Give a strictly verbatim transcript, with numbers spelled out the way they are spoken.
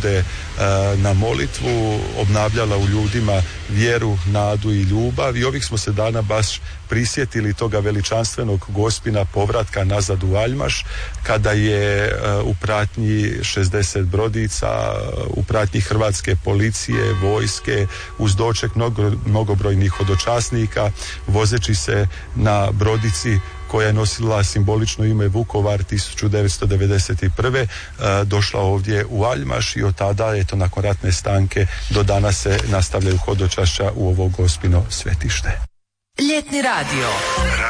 ljude na molitvu, obnavljala u ljudima vjeru, nadu i ljubav, i ovih smo se dana baš prisjetili toga veličanstvenog Gospina povratka nazad u Aljmaš, kada je u pratnji šezdeset brodica, u pratnji hrvatske policije, vojske, uz doček mnogo, mnogobrojnih hodočasnika, vozeći se na brodici koja je nosila simbolično ime Vukovar tisuću devetsto devedeset prve. došla ovdje u Aljmaš i od tada, eto, nakon ratne stanke do danas se nastavljaju hodočašća u ovo Gospino svetište. Ljetni radio.